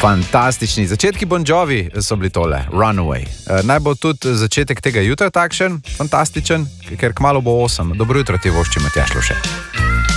Fantastični. Začetki Bon Jovi so bili tole, Runaway. Naj bo tudi začetek tega jutra takšen, fantastičen, ker kmalu bo 8. Dobro jutro ti vošči, Matjaž Lovšek.